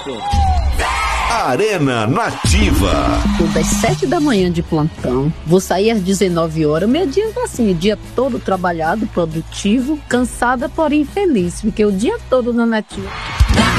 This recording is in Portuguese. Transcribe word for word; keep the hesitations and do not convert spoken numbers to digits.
Arena Nativa. Tô das sete da manhã de plantão, vou sair às dezenove horas. Meu dia assim, o dia todo trabalhado, produtivo, cansada, porém feliz, porque o dia todo na Nativa.